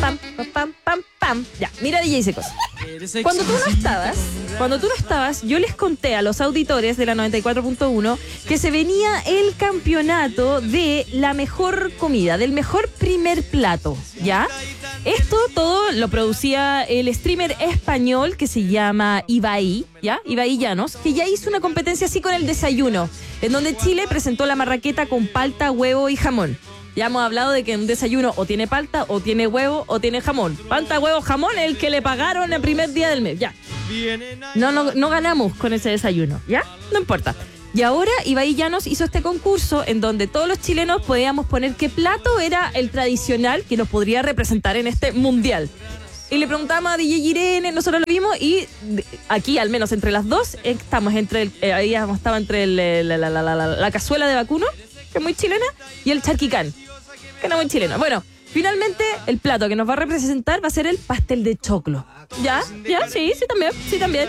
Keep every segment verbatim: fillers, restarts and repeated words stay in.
pam, pam, pam, pam, pam. Ya, mira D J Secos. Cuando tú no estabas, cuando tú no estabas, yo les conté a los auditores de la noventa y cuatro punto uno que se venía el campeonato de la mejor comida, del mejor primer plato, ¿ya? Esto todo lo producía el streamer español que se llama Ibai, ¿ya? Ibai Llanos, que ya hizo una competencia así con el desayuno, en donde Chile presentó la marraqueta con palta, huevo y jamón. Ya hemos hablado de que en un desayuno o tiene palta, o tiene huevo, o tiene jamón. Palta, huevo, jamón es el que le pagaron el primer día del mes, ya. No, no, no ganamos con ese desayuno, ¿ya? No importa. Y ahora Ibai Llanos hizo este concurso en donde todos los chilenos podíamos poner qué plato era el tradicional que nos podría representar en este mundial. Y le preguntamos a D J Irene, nosotros lo vimos y aquí, al menos entre las dos, estamos entre el, eh, ahí estaba entre el, la, la, la, la, la, la cazuela de vacuno, que es muy chilena, y el charquicán, que no es muy chileno. Bueno, finalmente el plato que nos va a representar va a ser el pastel de choclo. ¿Ya? ¿Ya? Sí, sí también, sí también.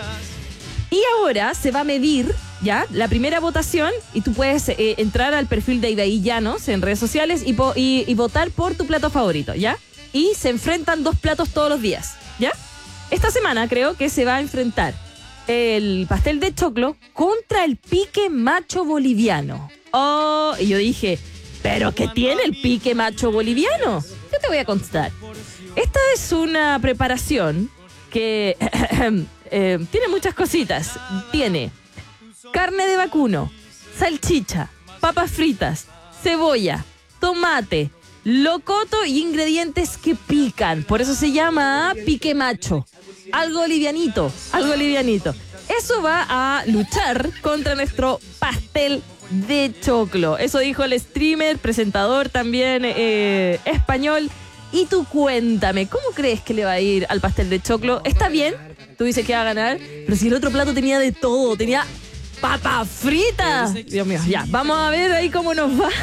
Y ahora se va a medir, ¿ya? La primera votación y tú puedes eh, entrar al perfil de Ibai Llanos en redes sociales y, po- y, y votar por tu plato favorito, ¿ya? Y se enfrentan dos platos todos los días, ¿ya? Esta semana creo que se va a enfrentar el pastel de choclo contra el pique macho boliviano. Oh, y yo dije, ¿pero qué tiene el pique macho boliviano? Yo te voy a contar. Esta es una preparación que eh, tiene muchas cositas. Tiene carne de vacuno, salchicha, papas fritas, cebolla, tomate, locoto y ingredientes que pican. Por eso se llama pique macho. Algo livianito, algo livianito. Eso va a luchar contra nuestro pastel de choclo. Eso dijo el streamer, presentador también eh, español. Y tú cuéntame, ¿cómo crees que le va a ir al pastel de choclo? ¿Está bien? Tú dices que va a ganar, pero si el otro plato tenía de todo, tenía papas fritas. Dios mío, ya, vamos a ver ahí cómo nos va.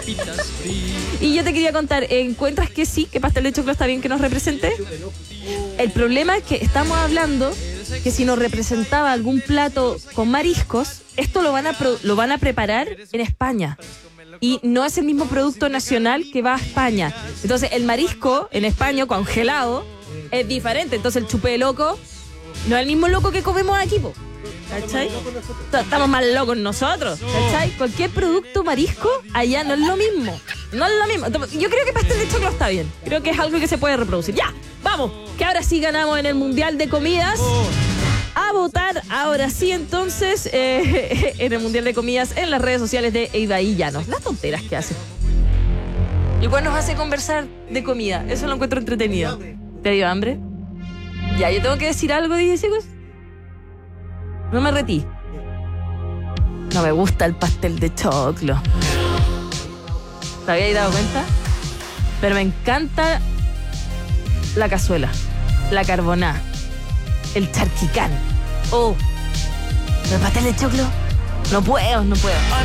Y yo te quería contar, ¿encuentras que sí, que pastel de choclo está bien que nos represente? El problema es que estamos hablando que si nos representaba algún plato con mariscos, esto lo van a, pro- lo van a preparar en España. Y no es el mismo producto nacional que va a España. Entonces, el marisco en España, congelado, es diferente. Entonces, el chupe de loco no es el mismo loco que comemos aquí, po. ¿Cachai? Estamos más locos nosotros, ¿cachai? Cualquier producto marisco allá no es lo mismo. No es lo mismo. Yo creo que pastel de choclo está bien. Creo que es algo que se puede reproducir. ¡Ya! ¡Vamos! Que ahora sí ganamos en el Mundial de Comidas. A votar, ahora sí, entonces, eh, en el Mundial de Comidas, en las redes sociales de Ibai Llanos. Las tonteras que hace. Igual nos hace conversar de comida. Eso lo encuentro entretenido. ¿Te dio hambre? Ya, yo tengo que decir algo, dije, chicos. No me retí. No me gusta el pastel de choclo. ¿Te habíais dado cuenta? Pero me encanta la cazuela, la carboná, el charquicán. Oh, el pastel de choclo. No puedo, no puedo.